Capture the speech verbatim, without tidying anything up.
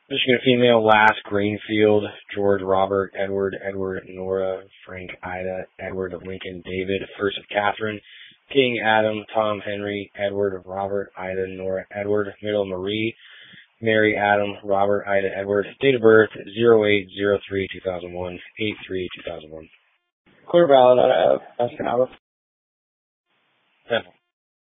Michigan female, last, Greenfield, George, Robert, Edward, Edward, Nora, Frank, Ida, Edward, Lincoln, David, first of Catherine, King, Adam, Tom, Henry, Edward, Robert, Ida, Nora, Edward, middle, Marie, Mary, Adam, Robert, Ida, Edward, date of birth, zero eight zero three two thousand one, eight three two thousand one. Clear valid out of Escanaba. Temple.